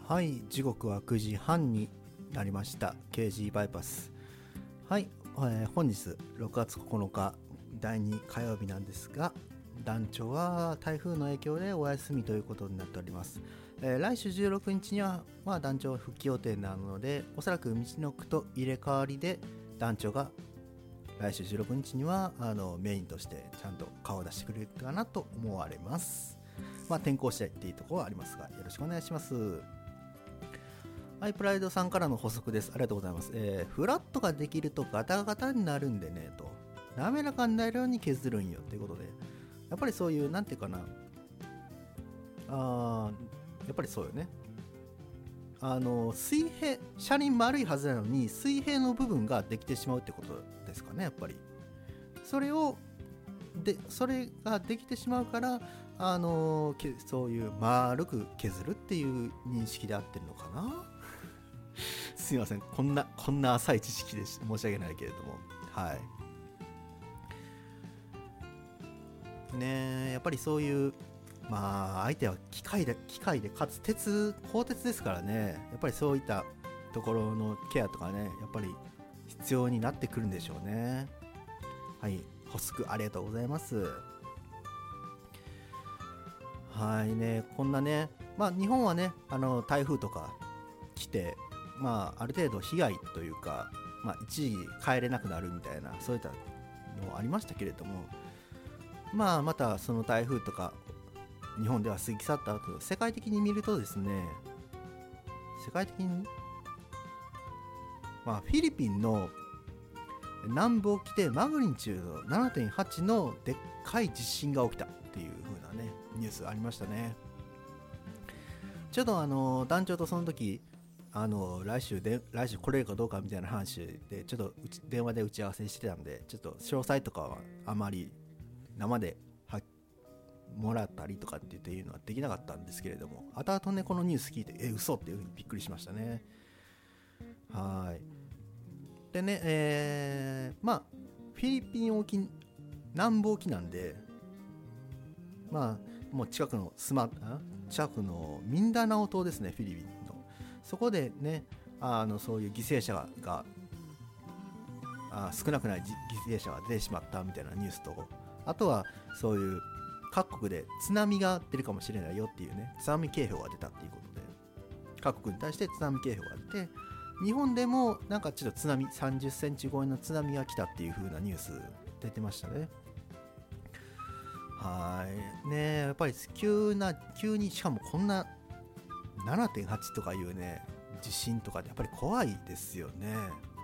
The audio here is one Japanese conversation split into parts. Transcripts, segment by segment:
はい、時刻は9時半になりました。 KG バイパス。はい、本日6月9日第2火曜日なんですが、団長は台風の影響でお休みということになっております。来週16日には、団長復帰予定なので、おそらく道のくと入れ替わりで団長が来週16日にはメインとしてちゃんと顔を出してくれるかなと思われます。転校したいっていうところはありますが、よろしくお願いします。はい、プライドさんからの補足です。ありがとうございます。フラットができるとガタガタになるんでねと、滑らかになるように削るんよっていうことで、やっぱりそういうなんていうかな、やっぱりそうよね。水平、車輪丸いはずなのに水平の部分ができてしまうってことですかね。やっぱりそれができてしまうから、そういう丸く削るっていう認識で合ってるのかな。すいません、こんな浅い知識で申し訳ないけれども、はいね。やっぱりそういう相手は機械でかつ鋼鉄ですからね。やっぱりそういったところのケアとかね、やっぱり必要になってくるんでしょうね。はい、補足ありがとうございます。はいね、こんなね、日本はね、台風とか来て、ある程度被害というか、一時帰れなくなるみたいな、そういったのありましたけれども、またその台風とか日本では過ぎ去った後、世界的に見るとですね、世界的にフィリピンの南部沖でマグニチュード 7.8 のでっかい地震が起きたっていう風なねニュースありましたね。ちょうど団長とその時来週来れるかどうかみたいな話でちょっと電話で打ち合わせしてたんで、ちょっと詳細とかはあまり生でもらったりとかっていうのはできなかったんですけれども、後々ねこのニュース聞いて嘘っていう風にびっくりしましたね。はいでね、フィリピン沖南部沖なんで、もう近くのミンダナオ島ですね、フィリピンの。そこでね、そういう犠牲者が少なくない犠牲者が出てしまったみたいなニュースと、あとはそういう各国で津波が出るかもしれないよっていうね、津波警報が出たっていうことで、各国に対して津波警報が出て、日本でもなんかちょっと津波30センチ超えの津波が来たっていう風なニュース出てましたね。はいね、やっぱり急に、しかもこんな 7.8 とかいうね地震とかでやっぱり怖いですよね。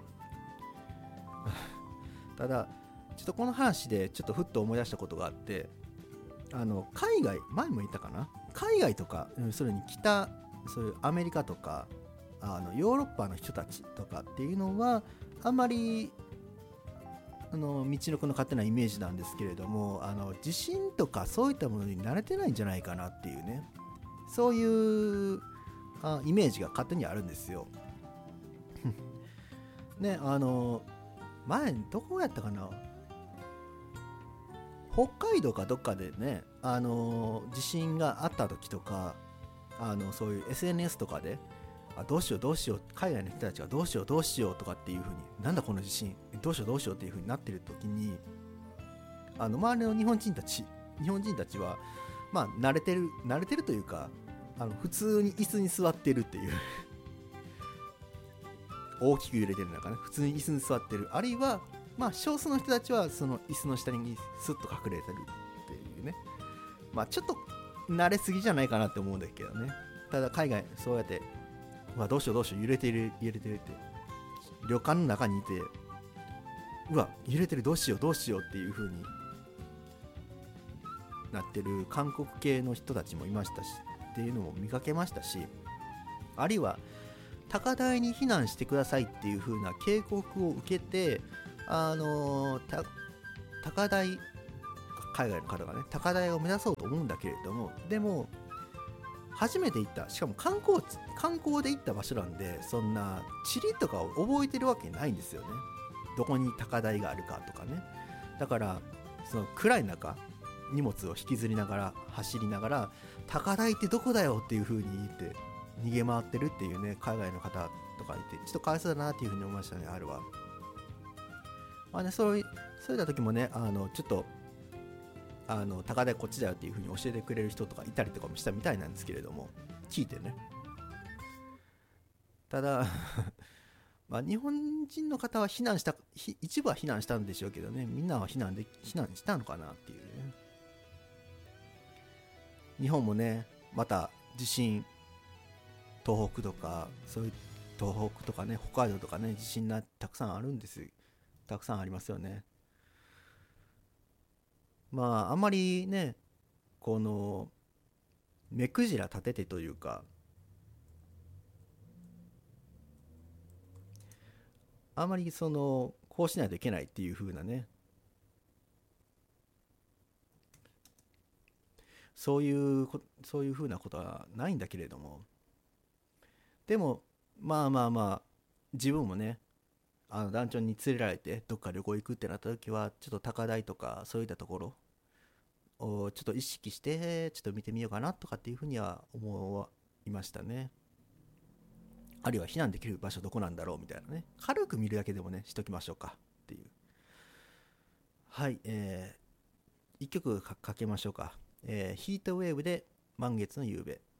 ただちょっとこの話でちょっとふっと思い出したことがあって、海外、前も言ったかな、海外とか、それにそういうアメリカとかヨーロッパの人たちとかっていうのはあんまり道のくの勝手なイメージなんですけれども、地震とかそういったものに慣れてないんじゃないかなっていうね、そういうイメージが勝手にあるんですよ。ね、前どこやったかな、北海道かどっかでね、地震があった時とか、そういう SNS とかでどうしよう、海外の人たちがどうしようとかっていう風に、なんだこの地震どうしようっていう風になってる時に、周りの日本人たちは慣れてるというか、普通に椅子に座ってるっていう大きく揺れてる中ね、普通に椅子に座ってる、あるいは少数の人たちはその椅子の下にスッと隠れてるっていうね、ちょっと慣れすぎじゃないかなって思うんだけどね。ただ海外そうやってどうしよう揺れてるって旅館の中にいて、揺れてるどうしようっていう風になってる韓国系の人たちもいましたしっていうのも見かけましたし、あるいは高台に避難してくださいっていう風な警告を受けて高台、海外の方がね高台を目指そうと思うんだけれども、でも初めて行った、しかも観光で行った場所なんで、そんな地理とかを覚えてるわけないんですよね。どこに高台があるかとかね。だからその暗い中荷物を引きずりながら走りながら、高台ってどこだよっていう風に言って逃げ回ってるっていうね海外の方とかいて、ちょっとかわいそうだなっていうふうに思いましたね、あれは。まあね、そういった時もね、ちょっと高台こっちだよっていうふうに教えてくれる人とかいたりとかもしたみたいなんですけれども、聞いてね。ただまあ日本人の方は避難した、一部は避難したんでしょうけどね、みんなは避難したのかなっていうね。日本もね、また地震、東北とか、そういう東北とかね、北海道とかね、地震がたくさんあるんです。たくさんありますよね。まあ、あんまりね、この、目くじら立ててというか、あんまりこうしないといけないっていう風なね、そういう風なことはないんだけれども、でも、まあまあまあ、自分もね、団長に連れられてどっか旅行行くってなった時は、ちょっと高台とかそういったところをちょっと意識して、ちょっと見てみようかなとかっていうふうには思いましたね。あるいは避難できる場所どこなんだろうみたいなね。軽く見るだけでもね、しときましょうかっていう。はい、一曲かけましょうか。ヒートウェーブで満月の夕べ。